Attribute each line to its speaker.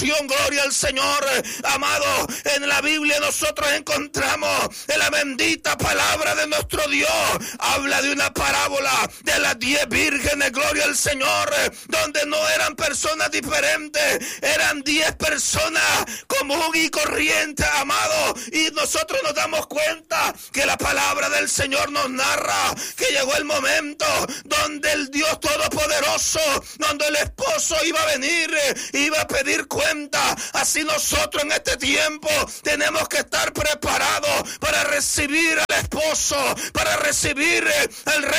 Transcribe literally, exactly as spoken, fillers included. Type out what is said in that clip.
Speaker 1: preparación, gloria al Señor. Amado, en la Biblia nosotros encontramos en la bendita palabra de nuestro Dios, habla de una parábola de las diez vírgenes, gloria al Señor, donde no eran personas diferentes, eran diez personas común y corriente, amado, y nosotros nos damos cuenta que la palabra del Señor nos narra que llegó el momento donde el Dios Todopoderoso, donde el esposo iba a venir, iba a pedir cuenta. Así nosotros en este tiempo tenemos que estar preparados para recibir al esposo, para recibir al Rey